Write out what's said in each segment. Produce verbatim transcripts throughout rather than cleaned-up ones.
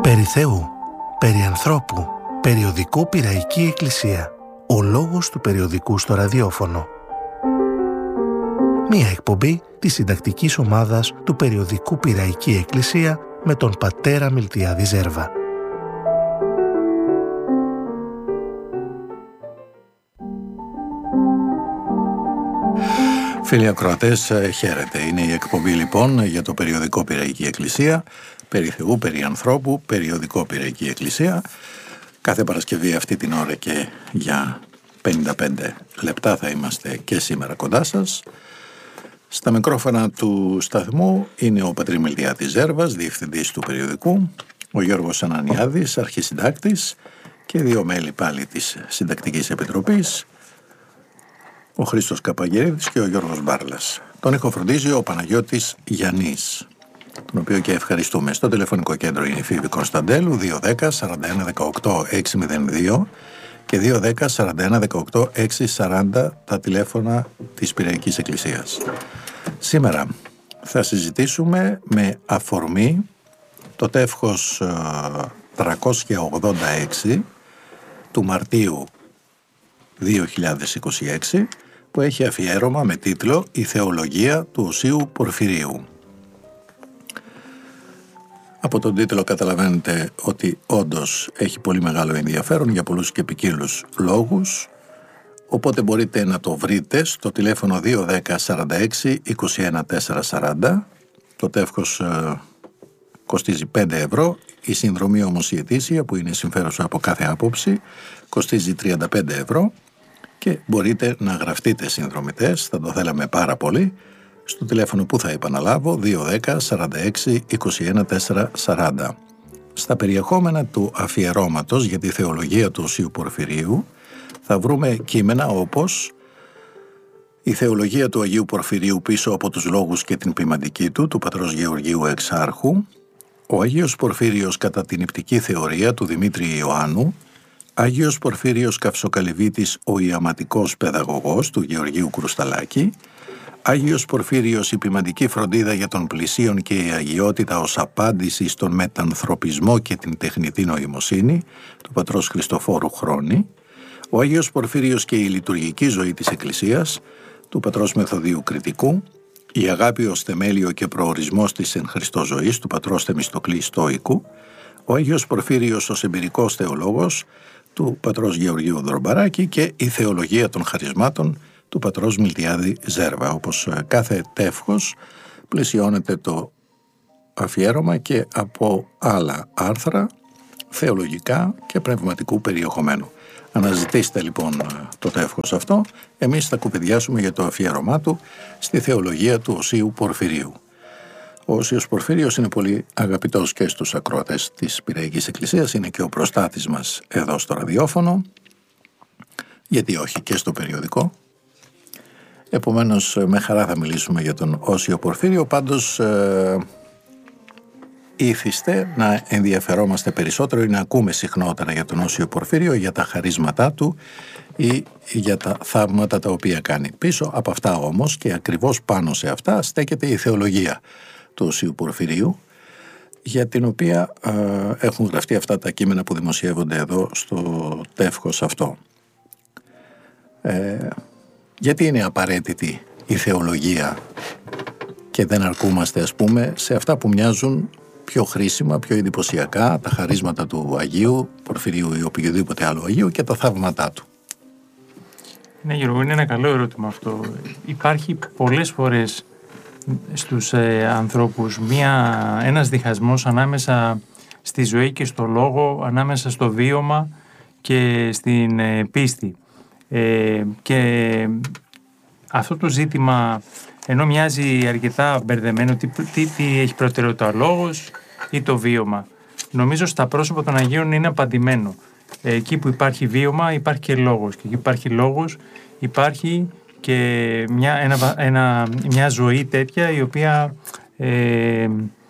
Περί Θεού, περί ανθρώπου, περιοδικό Πειραϊκή Εκκλησία. Ο λόγος του περιοδικού στο ραδιόφωνο. Μία εκπομπή της συντακτικής ομάδας του περιοδικού Πειραϊκή Εκκλησία με τον πατέρα Μιλτιάδη Ζέρβα. Φίλοι ακροατές, χαίρετε. Είναι η εκπομπή λοιπόν για το περιοδικό Πειραϊκή Εκκλησία, περί Θεού, περί ανθρώπου, περιοδικό Πειραϊκή Εκκλησία. Κάθε Παρασκευή αυτή την ώρα και για πενήντα πέντε λεπτά θα είμαστε και σήμερα κοντά σας. Στα μικρόφωνα του σταθμού είναι ο πατήρ Μιλτιάδης Ζέρβας, διευθυντής του περιοδικού, ο Γιώργος Ανανιάδης, αρχισυντάκτης, και δύο μέλη πάλι της Συντακτικής Επιτροπής, ο Χρήστος Καπαγγερίδης και ο Γιώργος Μπάρλας. Τον ηχοφροντίζει ο Παναγιώτης Γιαννής, τον οποίο και ευχαριστούμε. Στο τηλεφωνικό κέντρο είναι η Φίβη Κωνσταντέλου, δύο ένα μηδέν σαράντα ένα δεκαοκτώ έξι μηδέν δύο και δύο ένα μηδέν σαράντα ένα δεκαοκτώ έξι σαράντα τα τηλέφωνα της Πειραϊκής Εκκλησίας. Σήμερα θα συζητήσουμε με αφορμή το τεύχος τριακόσια ογδόντα έξι του Μαρτίου δύο χιλιάδες είκοσι έξι, που έχει αφιέρωμα με τίτλο «Η Θεολογία του Οσίου Πορφυρίου». Από τον τίτλο καταλαβαίνετε ότι όντως έχει πολύ μεγάλο ενδιαφέρον για πολλούς και ποικίλους λόγους, οπότε μπορείτε να το βρείτε στο τηλέφωνο δύο ένα μηδέν σαράντα έξι είκοσι ένα τετρακόσια σαράντα. Το τεύχος ε, κοστίζει πέντε ευρώ, η συνδρομή όμως η ετήσια, που είναι συμφέρουσα από κάθε άποψη, κοστίζει τριάντα πέντε ευρώ και μπορείτε να γραφτείτε συνδρομητές, θα το θέλαμε πάρα πολύ, στο τηλέφωνο που θα επαναλάβω, δύο ένα μηδέν σαράντα έξι είκοσι ένα τετρακόσια σαράντα. Στα περιεχόμενα του αφιερώματος για τη θεολογία του Οσίου Πορφυρίου θα βρούμε κείμενα όπως «Η θεολογία του Αγίου Πορφυρίου πίσω από τους λόγους και την ποιμαντική του» του πατρός Γεωργίου Εξάρχου, «Ο Αγίος Πορφύριος κατά την ηπτική θεωρία» του Δημήτρη Ιωάννου, «Άγιος Πορφύριος Καυσοκαλυβίτης ο ιαματικός παιδαγωγός» του Γεωργίου Κρουσταλάκη, «Άγιος Πορφύριος η ποιμαντική φροντίδα για τον πλησίον και η αγιότητα ως απάντηση στον μετανθρωπισμό και την τεχνητή νοημοσύνη» του πατρός Χριστοφόρου Χρόνη, «Ο Άγιος Πορφύριος και η λειτουργική ζωή της Εκκλησίας» του πατρός Μεθοδίου Κρητικού, «Η αγάπη ως θεμέλιο και προορισμός της εν Χριστώ ζωής» του πατρός Θεμιστοκλή Στόικου, «Ο Άγιος Πορφύριος ως εμπειρικός θεολόγος» του πατρός Γεωργίου Δρομπαράκη και «Η θεολογία των χαρισμάτων» του πατρός Μιλτιάδη Ζέρβα. Όπως κάθε τεύχος πλαισιώνεται το αφιέρωμα και από άλλα άρθρα θεολογικά και πνευματικού περιεχομένου. Αναζητήστε λοιπόν το τεύχος αυτό, εμείς θα κουβεντιάσουμε για το αφιέρωμά του στη θεολογία του Οσίου Πορφυρίου. Ο Όσιος Πορφύριος είναι πολύ αγαπητός και στους ακροατές της Πειραϊκής Εκκλησίας, είναι και ο προστάτης μας εδώ στο ραδιόφωνο, γιατί όχι και στο περιοδικό. Επομένως με χαρά θα μιλήσουμε για τον Όσιο Πορφύριο, πάντως ε, ήθιστε να ενδιαφερόμαστε περισσότερο ή να ακούμε συχνότερα για τον Όσιο Πορφύριο, για τα χαρίσματά του ή για τα θαύματα τα οποία κάνει. Πίσω από αυτά όμως και ακριβώς πάνω σε αυτά στέκεται η θεολογία του Οσίου Πορφυρίου, για την οποία ε, έχουν γραφτεί αυτά τα κείμενα που δημοσιεύονται εδώ στο τεύχος αυτό. Ε, γιατί είναι απαραίτητη η θεολογία και δεν αρκούμαστε, ας πούμε, σε αυτά που μοιάζουν πιο χρήσιμα, πιο εντυπωσιακά, τα χαρίσματα του Αγίου Πορφυρίου ή οποιοδήποτε άλλο Αγίου και τα θαύματά του? Ναι, Γιώργο, είναι ένα καλό ερώτημα αυτό. Υπάρχει πολλές φορές στους ε, ανθρώπους μια, ένας διχασμός ανάμεσα στη ζωή και στο λόγο, ανάμεσα στο βίωμα και στην ε, πίστη. Ε, και αυτό το ζήτημα, ενώ μοιάζει αρκετά μπερδεμένο, τι, τι, τι έχει προτεραιότητα, ο λόγος ή το βίωμα, νομίζω στα πρόσωπα των Αγίων είναι απαντημένο. Ε, εκεί που υπάρχει βίωμα υπάρχει και λόγος, και εκεί που υπάρχει λόγος υπάρχει και μια, ένα, ένα, μια ζωή τέτοια η οποία ε,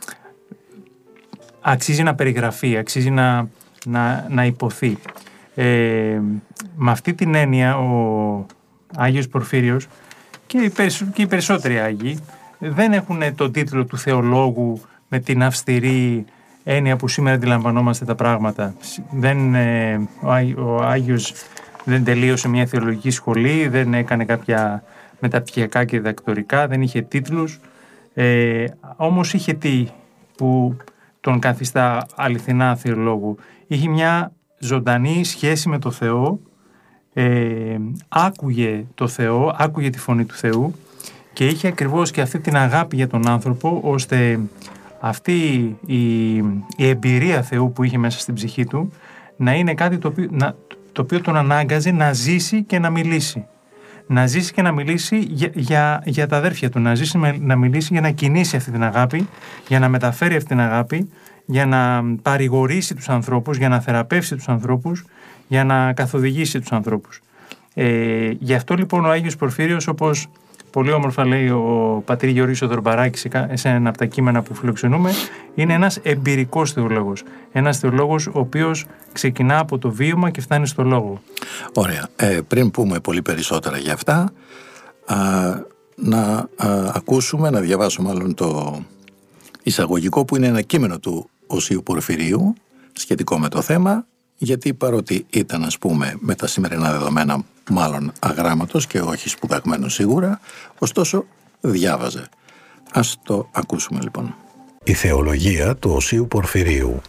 αξίζει να περιγραφεί, αξίζει να, να, να υποθεί. Ε, με αυτή την έννοια ο Άγιος Πορφύριος και οι, περισ, και οι περισσότεροι Άγιοι δεν έχουν τον τίτλο του θεολόγου με την αυστηρή έννοια που σήμερα αντιλαμβανόμαστε τα πράγματα. Δεν, ε, ο, Άγι, ο Άγιος δεν τελείωσε μια θεολογική σχολή, δεν έκανε κάποια μεταπτυχιακά και διδακτορικά, δεν είχε τίτλους, ε, όμως είχε τι που τον καθιστά αληθινά θεολόγο. Είχε μια ζωντανή σχέση με το Θεό, ε, άκουγε το Θεό, άκουγε τη φωνή του Θεού και είχε ακριβώς και αυτή την αγάπη για τον άνθρωπο, ώστε αυτή η, η εμπειρία Θεού που είχε μέσα στην ψυχή του να είναι κάτι το οποίο, να, το οποίο τον ανάγκαζε να ζήσει και να μιλήσει. Να ζήσει και να μιλήσει για, για, για τα αδέρφια του, να ζήσει να μιλήσει για να κινήσει αυτή την αγάπη, για να μεταφέρει αυτή την αγάπη, για να παρηγορήσει τους ανθρώπους, για να θεραπεύσει τους ανθρώπους, για να καθοδηγήσει τους ανθρώπους. Ε, γι' αυτό λοιπόν ο Άγιος Πορφύριος, όπως πολύ όμορφα λέει ο πατήρ Γεωργής ο Δορμπαράκης σε ένα από τα κείμενα που φιλοξενούμε, είναι ένας εμπειρικός θεολόγος. Ένας θεολόγος ο οποίος ξεκινά από το βίωμα και φτάνει στο λόγο. Ωραία. Ε, πριν πούμε πολύ περισσότερα για αυτά, α, να α, ακούσουμε, να διαβάσουμε μάλλον το εισαγωγικό που είναι ένα κείμενο του Οσίου Πορφυρίου σχετικό με το θέμα, γιατί παρότι ήταν, ας πούμε, με τα σημερινά δεδομένα μάλλον αγράμματος και όχι σπουδαγμένος σίγουρα, ωστόσο διάβαζε. Ας το ακούσουμε λοιπόν. Η θεολογία του Οσίου Πορφυρίου.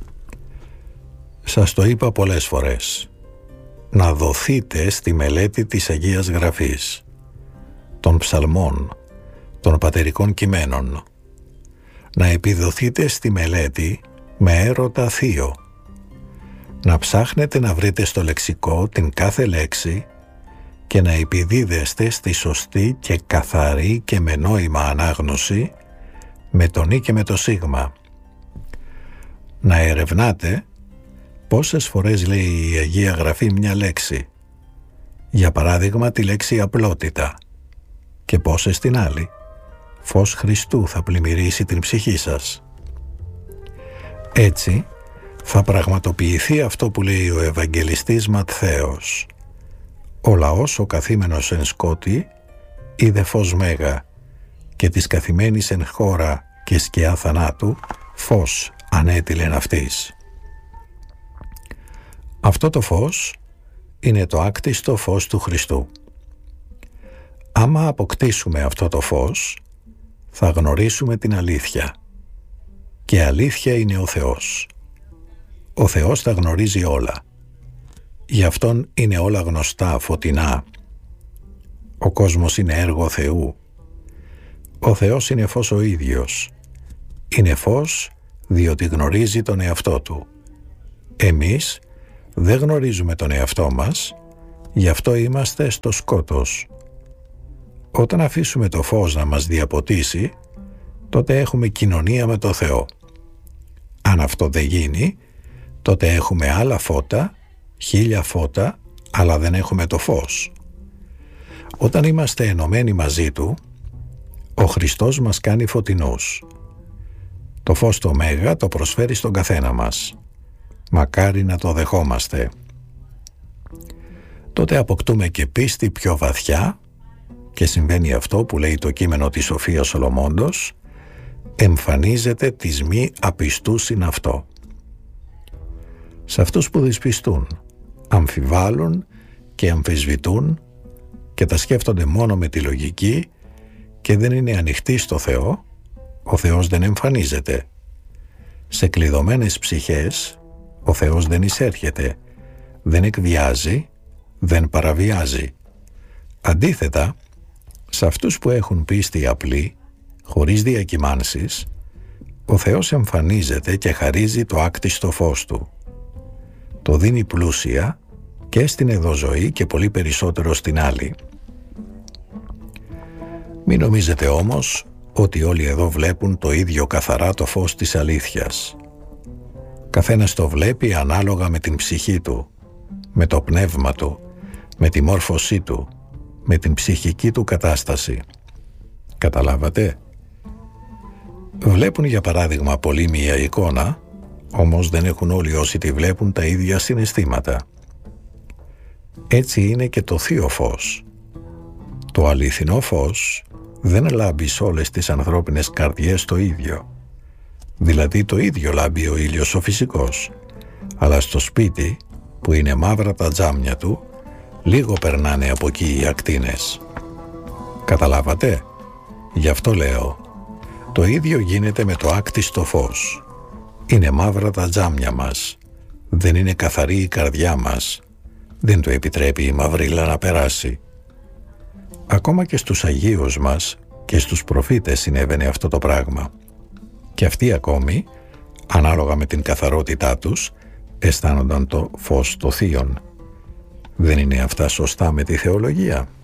Σας το είπα πολλές φορές. Να δοθείτε στη μελέτη της Αγίας Γραφής, των ψαλμών, των πατερικών κειμένων. Να επιδοθείτε στη μελέτη με έρωτα θείο. Να ψάχνετε να βρείτε στο λεξικό την κάθε λέξη και να επιδίδεστε στη σωστή και καθαρή και με νόημα ανάγνωση με τον ή και με το σίγμα. Να ερευνάτε πόσες φορές λέει η Αγία Γραφή μια λέξη. Για παράδειγμα τη λέξη απλότητα, και πόσες την άλλη. Φως Χριστού θα πλημμυρίσει την ψυχή σας. Έτσι θα πραγματοποιηθεί αυτό που λέει ο Ευαγγελιστής Ματθαίος. Ο λαός ο καθήμενος εν σκότη είδε φως μέγα και της καθημένης εν χώρα και σκιά θανάτου φως ανέτειλεν αυτής. Αυτό το φως είναι το άκτιστο φως του Χριστού. Άμα αποκτήσουμε αυτό το φως, θα γνωρίσουμε την αλήθεια. Και αλήθεια είναι ο Θεός. Ο Θεός τα γνωρίζει όλα. Γι' Αυτόν είναι όλα γνωστά, φωτεινά. Ο κόσμος είναι έργο Θεού. Ο Θεός είναι φως ο ίδιος. Είναι φως διότι γνωρίζει τον εαυτό Του. Εμείς δεν γνωρίζουμε τον εαυτό μας, γι' αυτό είμαστε στο σκότος. Όταν αφήσουμε το φως να μας διαποτίσει, τότε έχουμε κοινωνία με το Θεό. Αν αυτό δεν γίνει, τότε έχουμε άλλα φώτα, χίλια φώτα, αλλά δεν έχουμε το φως. Όταν είμαστε ενωμένοι μαζί Του, ο Χριστός μας κάνει φωτεινούς. Το φως το μέγα το προσφέρει στον καθένα μας. Μακάρι να το δεχόμαστε. Τότε αποκτούμε και πίστη πιο βαθιά και συμβαίνει αυτό που λέει το κείμενο της Σοφίας Σολομώντος, εμφανίζεται της μη απιστού συν αυτό. Σε αυτούς που δυσπιστούν, αμφιβάλλουν και αμφισβητούν και τα σκέφτονται μόνο με τη λογική και δεν είναι ανοιχτοί στο Θεό, ο Θεός δεν εμφανίζεται. Σε κλειδωμένες ψυχές ο Θεός δεν εισέρχεται, δεν εκβιάζει, δεν παραβιάζει. Αντίθετα, σε αυτούς που έχουν πίστη απλή, χωρίς διακυμάνσεις, ο Θεός εμφανίζεται και χαρίζει το άκτιστο φως Του. Το δίνει πλούσια και στην εδώ ζωή και πολύ περισσότερο στην άλλη. Μην νομίζετε όμως ότι όλοι εδώ βλέπουν το ίδιο καθαρά το φως της αλήθειας. Καθένας το βλέπει ανάλογα με την ψυχή του, με το πνεύμα του, με τη μόρφωσή του, με την ψυχική του κατάσταση. Καταλάβατε? Βλέπουν για παράδειγμα πολύ μία εικόνα, όμως δεν έχουν όλοι όσοι τη βλέπουν τα ίδια συναισθήματα. Έτσι είναι και το θείο φως. Το αληθινό φως δεν λάμπει σε όλες τις ανθρώπινες καρδιές το ίδιο. δηλαδή το ίδιο λάμπει ο ήλιος ο φυσικός, αλλά στο σπίτι, που είναι μαύρα τα τζάμια του, λίγο περνάνε από εκεί οι ακτίνες. Καταλάβατε? Γι' αυτό λέω, το ίδιο γίνεται με το άκτιστο φως. Είναι μαύρα τα τζάμια μας, δεν είναι καθαρή η καρδιά μας, δεν του επιτρέπει η μαυρίλα να περάσει. Ακόμα και στους Αγίους μας και στους προφήτες συνέβαινε αυτό το πράγμα. Και αυτοί ακόμη, ανάλογα με την καθαρότητά τους, αισθάνονταν το φως το θείον. Δεν είναι αυτά σωστά με τη θεολογία?